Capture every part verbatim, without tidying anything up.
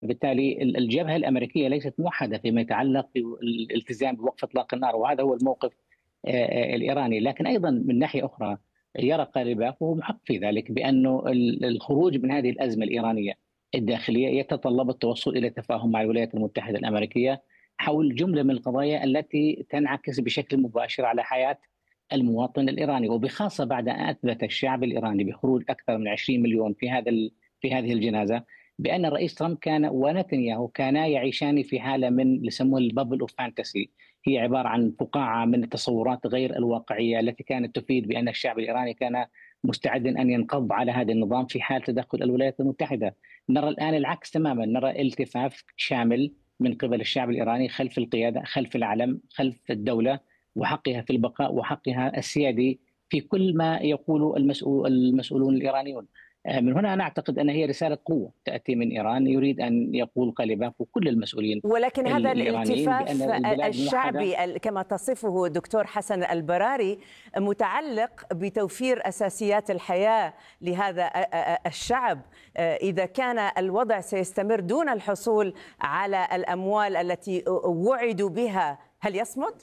بالتالي الجبهة الأمريكية ليست موحدة فيما يتعلق بالالتزام بوقف إطلاق النار، وهذا هو الموقف آه، آه، الإيراني. لكن أيضا من ناحية أخرى يرى قليباف وهو محق في ذلك بأنه الخروج من هذه الأزمة الإيرانية الداخلية يتطلب التوصل إلى تفاهم مع الولايات المتحدة الأمريكية حول جملة من القضايا التي تنعكس بشكل مباشر على حياة المواطن الإيراني، وبخاصة بعد أن أثبت الشعب الإيراني بخروج أكثر من عشرين مليون في هذا في هذه الجنازة بأن الرئيس ترامب كان ونتنياهو كانا يعيشان في حالة من اللي يسموه البابل اوف فانتسي. هي عبارة عن فقاعة من التصورات غير الواقعية التي كانت تفيد بأن الشعب الإيراني كان مستعدا أن ينقض على هذا النظام في حال تدخل الولايات المتحدة. نرى الآن العكس تماما، نرى التفاف شامل من قبل الشعب الإيراني خلف القيادة، خلف العلم، خلف الدولة وحقها في البقاء وحقها السيادي في كل ما يقوله المسؤول المسؤولون الإيرانيون. من هنا أنا أعتقد أن هي رسالة قوة تأتي من إيران يريد أن يقول قليباف وكل المسؤولين ولكن هذا الإيرانيين بأن الالتفاف البلاد الشعبي كما تصفه دكتور حسن البراري متعلق بتوفير أساسيات الحياة لهذا الشعب. إذا كان الوضع سيستمر دون الحصول على الأموال التي وعدوا بها، هل يصمد؟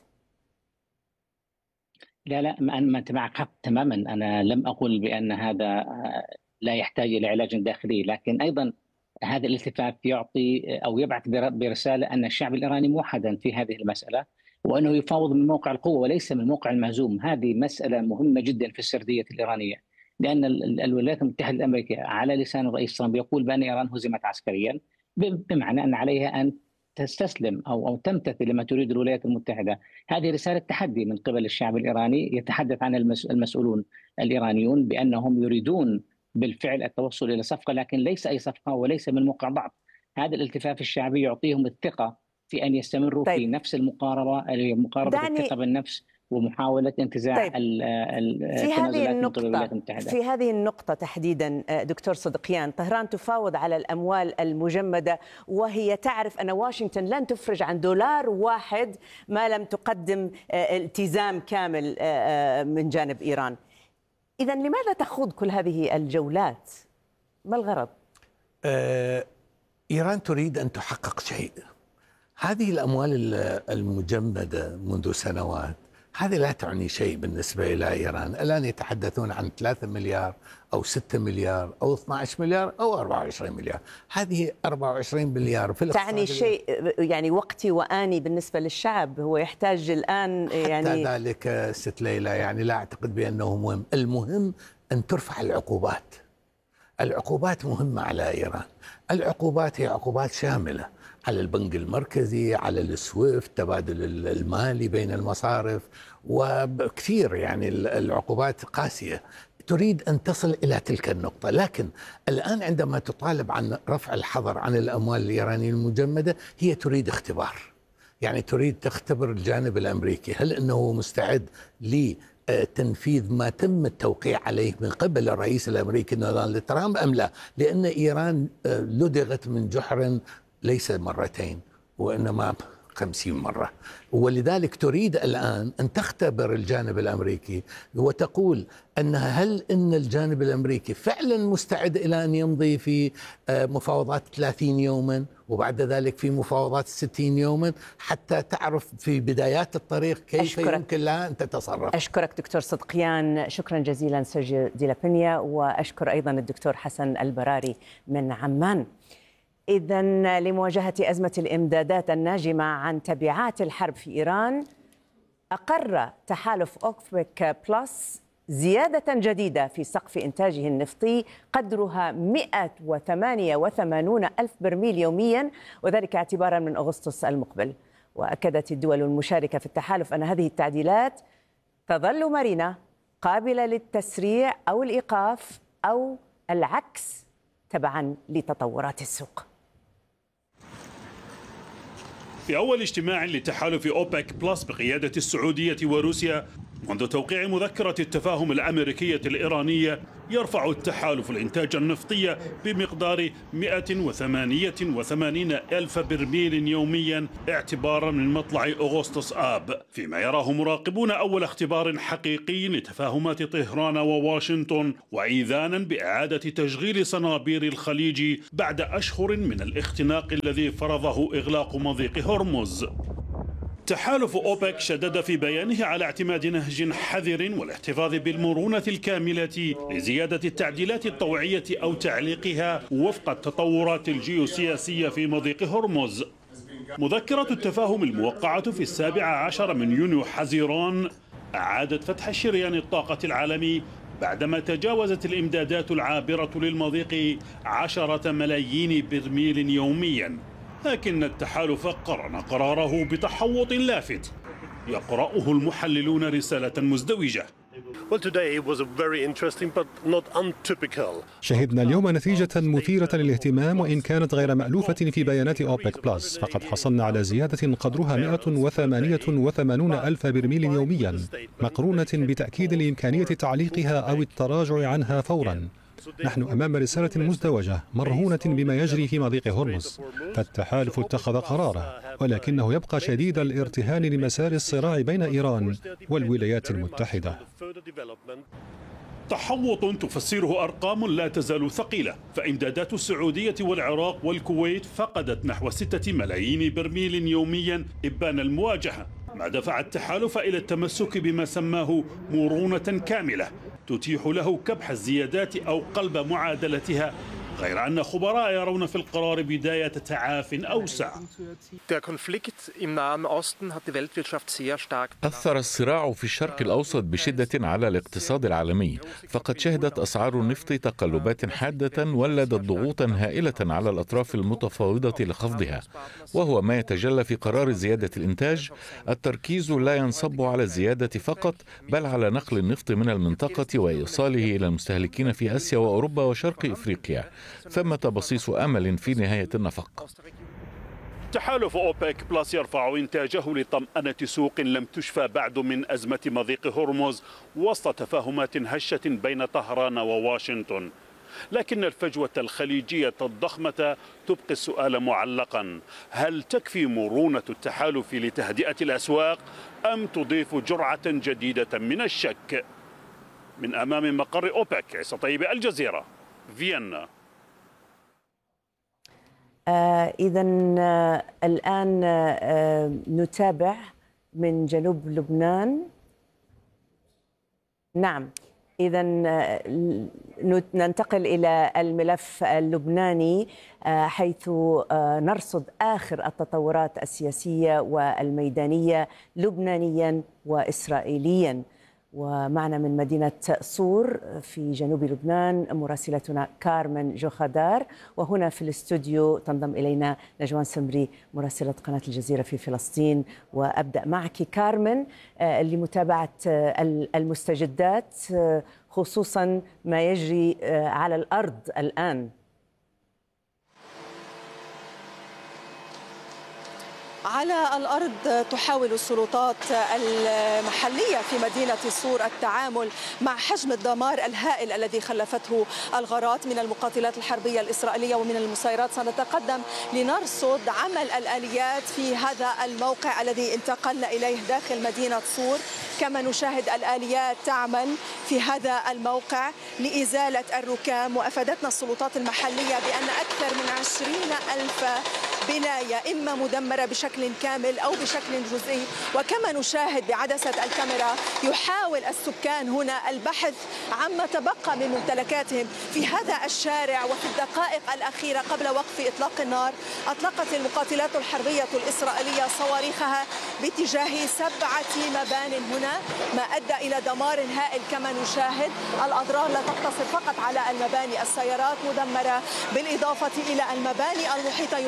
لا لا ما أنت معك حق تماما. أنا لم أقل بأن هذا لا يحتاج إلى علاج داخلي، لكن أيضا هذا الالتفاف يعطي أو يبعث برسالة أن الشعب الإيراني موحدا في هذه المسألة، وأنه يفاوض من موقع القوة وليس من موقع المهزوم. هذه مسألة مهمة جدا في السردية الإيرانية، لأن الولايات المتحدة الأمريكية على لسان الرئيس ترامب يقول بأن إيران هزمت عسكريا، بمعنى أن عليها أن تستسلم أو أو تمتثل لما تريد الولايات المتحدة. هذه رسالة تحدي من قبل الشعب الإيراني، يتحدث عن المسؤولون الإيرانيون بأنهم يريدون بالفعل التوصل إلى صفقة، لكن ليس أي صفقة وليس من موقع ضعف. هذا الالتفاف الشعبي يعطيهم الثقة في أن يستمروا طيب. في نفس المقاربة، مقاربة دعني... الثقة بالنفس ومحاولة انتزاع طيب. في هذه النقطة في هذه النقطة تحديدا دكتور صدقيان، طهران تفاوض على الأموال المجمدة وهي تعرف أن واشنطن لن تفرج عن دولار واحد ما لم تقدم التزام كامل من جانب إيران. إذا لماذا تخوض كل هذه الجولات؟ ما الغرض؟ آه إيران تريد أن تحقق شيء. هذه الأموال المجمدة منذ سنوات هذه لا تعني شيء بالنسبة إلى إيران. الآن يتحدثون عن ثلاثة مليار أو ستة مليار أو اثني عشر مليار أو أربعة وعشرين مليار. هذه أربعة وعشرين مليار في تعني شيء يعني وقتي وآني بالنسبة للشعب، هو يحتاج الآن يعني حتى ذلك ست ليلى، يعني لا أعتقد بأنه مهم. المهم أن ترفع العقوبات. العقوبات مهمة على إيران. العقوبات هي عقوبات شاملة على البنك المركزي، على السويفت، تبادل المالي بين المصارف، وكثير يعني العقوبات قاسية. تريد أن تصل إلى تلك النقطة، لكن الآن عندما تطالب عن رفع الحظر عن الأموال الإيرانية المجمدة هي تريد اختبار، يعني تريد تختبر الجانب الأمريكي هل أنه مستعد لتنفيذ ما تم التوقيع عليه من قبل الرئيس الأمريكي دونالد ترامب أم لا. لأن إيران لدغت من جحر ليس مرتين وإنما خمسين مرة، ولذلك تريد الآن أن تختبر الجانب الأمريكي وتقول أنها هل أن الجانب الأمريكي فعلا مستعد إلى أن يمضي في مفاوضات ثلاثين يوما وبعد ذلك في مفاوضات ستين يوما، حتى تعرف في بدايات الطريق كيف أشكرك. يمكن لها أن تتصرف. أشكرك دكتور صدقيان، شكرا جزيلا سيرجيو دي لابينيا، وأشكر أيضا الدكتور حسن البراري من عمان. إذن لمواجهة أزمة الإمدادات الناجمة عن تبعات الحرب في إيران، أقر تحالف أوبك بلس زيادة جديدة في سقف إنتاجه النفطي قدرها مئة وثمانية وثمانين ألف برميل يوميا، وذلك اعتبارا من أغسطس المقبل. وأكدت الدول المشاركة في التحالف أن هذه التعديلات تظل مرنة قابلة للتسريع أو الإيقاف أو العكس تبعا لتطورات السوق. في أول اجتماع لتحالف أوبك بلس بقيادة السعودية وروسيا، منذ توقيع مذكرة التفاهم الأمريكية الإيرانية يرفع التحالف الإنتاج النفطي بمقدار مئة وثمانية وثمانين ألف برميل يوميا اعتبارا من مطلع أغسطس آب، فيما يراه مراقبون أول اختبار حقيقي لتفاهمات طهران وواشنطن، وإيذانا بإعادة تشغيل صنابير الخليج بعد أشهر من الاختناق الذي فرضه إغلاق مضيق هرمز. تحالف أوبك شدد في بيانه على اعتماد نهج حذر والاحتفاظ بالمرونة الكاملة لزيادة التعديلات الطوعية أو تعليقها وفق التطورات الجيوسياسية في مضيق هرمز. مذكرة التفاهم الموقعة في السابع عشر من يونيو حزيران أعادت فتح شريان الطاقة العالمي بعدما تجاوزت الإمدادات العابرة للمضيق عشرة ملايين برميل يوميا، لكن التحالف قرن قراره بتحوط لافت يقرأه المحللون رسالة مزدوجة. شهدنا اليوم نتيجة مثيرة للاهتمام وإن كانت غير مألوفة في بيانات أوبك بلس، فقد حصلنا على زيادة قدرها مئة وثمانية وثمانين ألف برميل يوميا، مقرونة بتأكيد لإمكانية تعليقها أو التراجع عنها فورا. نحن أمام رسالة مزدوجة مرهونة بما يجري في مضيق هرمز، فالتحالف اتخذ قراره، ولكنه يبقى شديد الارتهان لمسار الصراع بين إيران والولايات المتحدة. تحوط تفسره أرقام لا تزال ثقيلة، فإمدادات السعودية والعراق والكويت فقدت نحو ستة ملايين برميل يوميا إبان المواجهة، ما دفع التحالف إلى التمسك بما سماه مرونة كاملة تتيح له كبح الزيادات أو قلب معادلتها، غير أن خبراء يرون في القرار بداية تعاف أوسع. أثر الصراع في الشرق الأوسط بشدة على الاقتصاد العالمي، فقد شهدت أسعار النفط تقلبات حادة ولدت ضغوطا هائلة على الأطراف المتفاوضة لخفضها، وهو ما يتجلى في قرار زيادة الإنتاج. التركيز لا ينصب على الزيادة فقط، بل على نقل النفط من المنطقة وإيصاله إلى المستهلكين في آسيا وأوروبا وشرق إفريقيا. ثمة بصيص أمل في نهاية النفق. تحالف أوبك بلس يرفع إنتاجه لطمأنة سوق لم تشفى بعد من أزمة مضيق هرمز وسط تفاهمات هشة بين طهران وواشنطن، لكن الفجوة الخليجية الضخمة تبقي السؤال معلقا: هل تكفي مرونة التحالف لتهدئة الأسواق أم تضيف جرعة جديدة من الشك؟ من أمام مقر أوبك، عيسى طيب، الجزيرة، فيينا. آه إذا آه الآن آه نتابع من جنوب لبنان. نعم، إذا آه ننتقل إلى الملف اللبناني، آه حيث آه نرصد آخر التطورات السياسية والميدانية لبنانيا وإسرائيليا. ومعنا من مدينة صور في جنوب لبنان مراسلتنا كارمن جوخادار، وهنا في الاستوديو تنضم إلينا نجوان سمري مراسلة قناة الجزيرة في فلسطين. وأبدأ معك كارمن لمتابعة المستجدات، خصوصا ما يجري على الأرض الآن. على الأرض تحاول السلطات المحلية في مدينة صور التعامل مع حجم الدمار الهائل الذي خلفته الغارات من المقاتلات الحربية الإسرائيلية ومن المسيرات. سنتقدم لنرصد عمل الآليات في هذا الموقع الذي انتقلنا إليه داخل مدينة صور، كما نشاهد الآليات تعمل في هذا الموقع لإزالة الركام. وأفادتنا السلطات المحلية بأن أكثر من عشرين ألف بناية إما مدمرة بشكل كامل أو بشكل جزئي. وكما نشاهد بعدسة الكاميرا يحاول السكان هنا البحث عما تبقى من ممتلكاتهم في هذا الشارع. وفي الدقائق الأخيرة قبل وقف إطلاق النار أطلقت المقاتلات الحربية الإسرائيلية صواريخها باتجاه سبعة مبان هنا، ما أدى إلى دمار هائل. كما نشاهد الأضرار لا تقتصر فقط على المباني، السيارات مدمرة بالإضافة إلى المباني المحيطة. يمكننا أن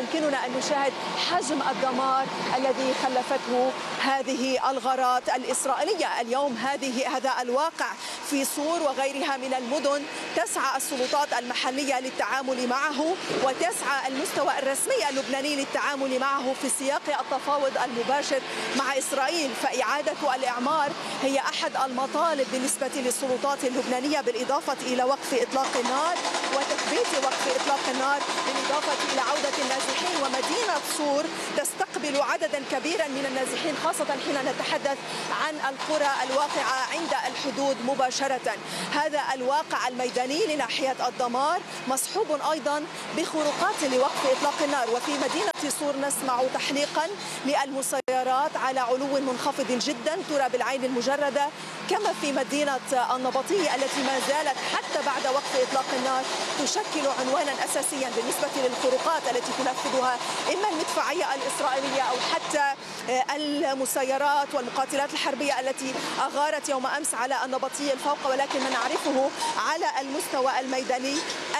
أن نشاهد حجم الدمار الذي خلفته هذه الغارات الإسرائيلية. اليوم هذه هذا الواقع في صور وغيرها من المدن تسعى السلطات المحلية للتعامل معه، وتسعى المستوى الرسمي اللبناني للتعامل معه في سياق التفاوض المباشر مع إسرائيل. فإعادة الإعمار هي أحد المطالب بالنسبة للسلطات اللبنانية، بالإضافة إلى وقف إطلاق النار وتثبيت وقف إطلاق النار، بالإضافة إلى عودة النازحين. ومدينة صور تستقبل عددا كبيرا من النازحين، خاصة حين نتحدث عن القرى الواقعة عند الحدود مباشرة. هذا الواقع الميداني لناحية الدمار مصحوب أيضا بخروقات لوقف إطلاق النار. وفي مدينة صور نسمع تحليقا للمسيرات على علو منخفض جدا ترى بالعين المجردة، كما في مدينة النبطية التي ما زالت حتى بعد وقف إطلاق النار تشكل عنوانا أساسيا بالنسبة للخروقات التي تنفذها إما المدفعية الإسرائيلية أو حتى المسيرات والمقاتلات الحربية التي أغارت يوم أمس على النبطية الفوق. ولكن ما نعرفه على المستوى الميداني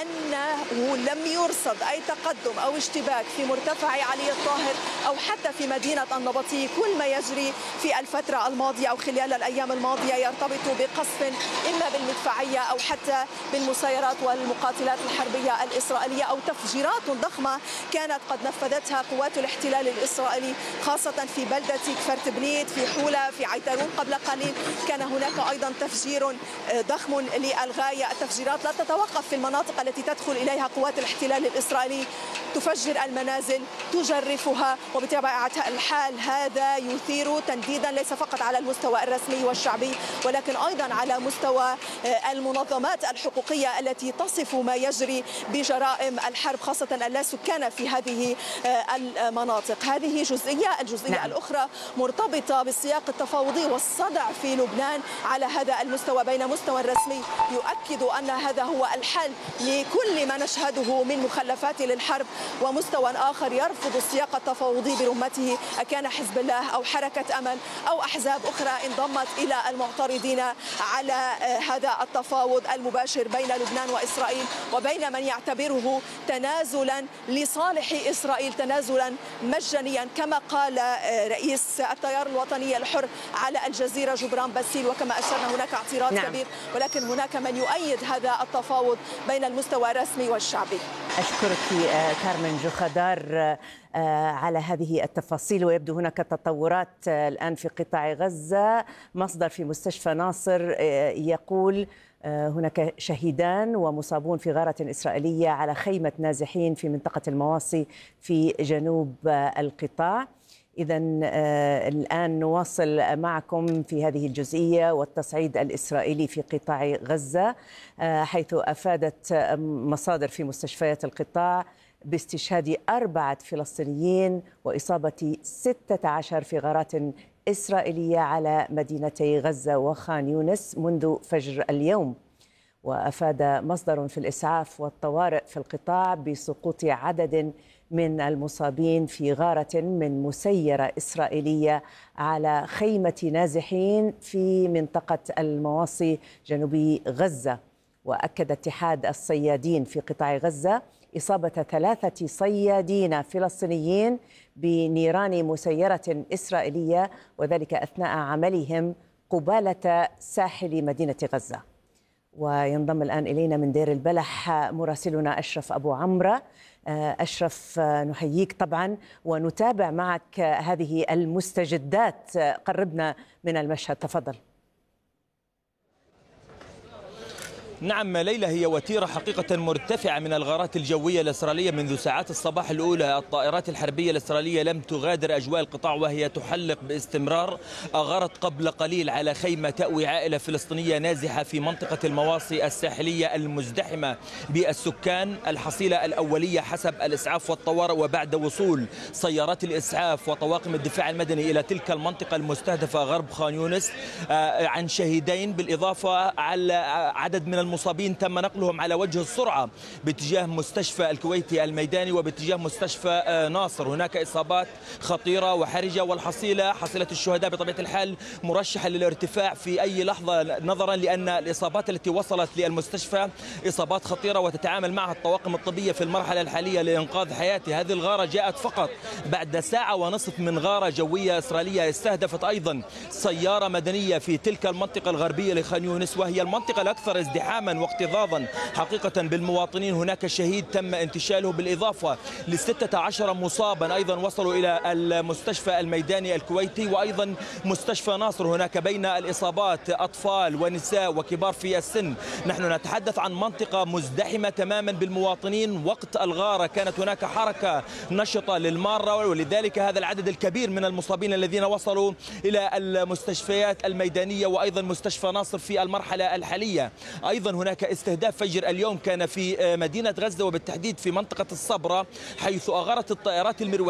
أنه لم يرصد أي تقدم أو اشتباك في مرتفع علي الطاهر أو حتى في مدينة النبطية. كل ما يجري في الفترة الماضية أو خلال الأيام الماضية يرتبط بقصف إما بالمدفعية أو حتى بالمسيرات والمقاتلات الحربية الإسرائيلية، أو تفجيرات ضخمة كانت قد نفذتها قوات الاحتلال الإسرائيلي، خاصة في بلدة كفر تبنيت، في حولة، في عيترون. قبل قليل كان هناك أيضا تفجير ضخم للغاية. التفجيرات لا تتوقف في المناطق التي تدخل إليها قوات الاحتلال الإسرائيلي، تفجر المنازل، تجرفها، وبطبيعة الحال هذا يثير تنديدا ليس فقط على المستوى الرسمي والشعبي ولكن أيضا على مستوى المنظمات الحقوقية التي تصف ما يجري بجرائم الحرب، خاصة اللاسكان في هذه المناطق. هذه جزئية. الجزئية نعم. الأخرى مرتبطة بالسياق التفاوضي والصدع في لبنان على هذا المستوى بين مستوى رسمي يؤكد أن هذا هو الحل لكل ما نشهده من مخلفات للحرب، ومستوى آخر يرفض السياق التفاوضي برمته، أكان حزب الله أو حركة أمل أو أحزاب أخرى انضمت إلى المعترضين على هذا التفاوض المباشر بين لبنان وإسرائيل، وبين من يعتبره تنازلا لصالح إسرائيل، تنازلا مجانيا كما قال رئيس التيار الوطني الحر على الجزيرة جبران باسيل. وكما أشرنا هناك اعتراض نعم. كبير، ولكن هناك من يؤيد هذا التفاوض بين المستوى الرسمي والشعبي. أشكرك كارمن جوخدار على هذه التفاصيل. ويبدو هناك تطورات الآن في قطاع غزة. مصدر في مستشفى ناصر يقول هناك شهيدان ومصابون في غارة إسرائيلية على خيمة نازحين في منطقة المواصي في جنوب القطاع. إذا الآن نواصل معكم في هذه الجزئية والتصعيد الإسرائيلي في قطاع غزة، حيث أفادت مصادر في مستشفيات القطاع باستشهاد أربعة فلسطينيين وإصابة ستة عشر في غارات إسرائيلية على مدينتي غزة وخان يونس منذ فجر اليوم. وأفاد مصدر في الإسعاف والطوارئ في القطاع بسقوط عدد من المصابين في غارة من مسيرة إسرائيلية على خيمة نازحين في منطقة المواصي جنوب غزة. وأكد اتحاد الصيادين في قطاع غزة إصابة ثلاثة صيادين فلسطينيين بنيران مسيرة إسرائيلية، وذلك أثناء عملهم قبالة ساحل مدينة غزة. وينضم الآن إلينا من دير البلح مراسلنا أشرف أبو عمرة. أشرف، نحييك طبعا ونتابع معك هذه المستجدات. قربنا من المشهد، تفضل. نعم ليلى، هي وتيرة حقيقة مرتفعة من الغارات الجوية الإسرائيلية منذ ساعات الصباح الأولى. الطائرات الحربية الإسرائيلية لم تغادر أجواء القطاع وهي تحلق باستمرار. أغارت قبل قليل على خيمة تأوي عائلة فلسطينية نازحة في منطقة المواصي الساحلية المزدحمة بالسكان. الحصيلة الأولية حسب الإسعاف والطوارئ وبعد وصول سيارات الإسعاف وطواقم الدفاع المدني إلى تلك المنطقة المستهدفة غرب خان يونس عن شهيدين، بالإضافة على عدد من المصابين تم نقلهم على وجه السرعة باتجاه مستشفى الكويتي الميداني وباتجاه مستشفى ناصر. هناك إصابات خطيرة وحرجة، والحصيلة حصيلة الشهداء بطبيعة الحال مرشحة للارتفاع في أي لحظة، نظرا لأن الإصابات التي وصلت للمستشفى إصابات خطيرة وتتعامل معها الطواقم الطبية في المرحلة الحالية لإنقاذ حياته. هذه الغارة جاءت فقط بعد ساعة ونصف من غارة جوية إسرائيلية استهدفت أيضا سيارة مدنية في تلك المنطقة الغربية لخان يونس، وهي المنطقة الأكثر ازدحاما واكتظاظا حقيقة بالمواطنين. هناك شهيد تم انتشاله، بالإضافة لستة عشر مصابا أيضا وصلوا إلى المستشفى الميداني الكويتي وأيضا مستشفى ناصر. هناك بين الإصابات أطفال ونساء وكبار في السن. نحن نتحدث عن منطقة مزدحمة تماما بالمواطنين. وقت الغارة كانت هناك حركة نشطة للمارة، ولذلك هذا العدد الكبير من المصابين الذين وصلوا إلى المستشفيات الميدانية وأيضا مستشفى ناصر في المرحلة الحالية. أيضا هناك استهداف فجر اليوم كان في مدينة غزة وبالتحديد في منطقة الصبرة، حيث أغارت الطائرات المروحية